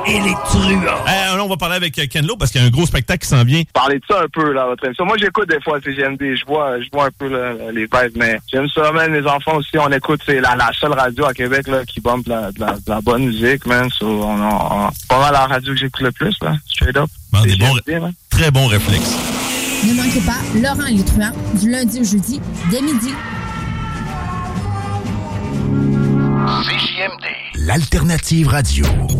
et les truands. Là, on va parler avec Ken Lo parce qu'il y a un gros spectacle qui s'en vient. Parlez de ça un peu, là, votre émission. Moi, j'écoute des fois CGMD. Je vois un peu là, les vibes, mais j'aime ça, man. Les enfants aussi, on écoute. C'est la seule radio à Québec là, qui bombe de la bonne musique, man. So, on pas mal la radio que j'écoute le plus, là. Straight up. Bon, très bons réflexes. Ne manquez pas Laurent et les truands du lundi au jeudi dès midi. CJMD, l'alternative radio.